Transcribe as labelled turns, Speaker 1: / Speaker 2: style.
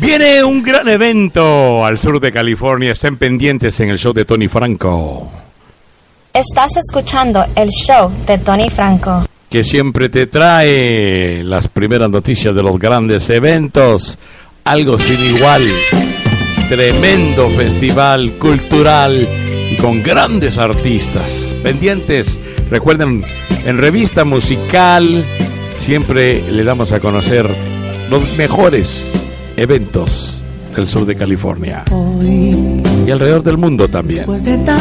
Speaker 1: Viene un gran evento al sur de California. Estén pendientes en el show de Tony Franco.
Speaker 2: Estás escuchando el show de Tony Franco,
Speaker 1: que siempre te trae las primeras noticias de los grandes eventos. Algo sin igual. Tremendo festival cultural y con grandes artistas. Pendientes, recuerden, en Revista Musical siempre le damos a conocer los mejores eventos del sur de California y alrededor del mundo también.
Speaker 3: Después de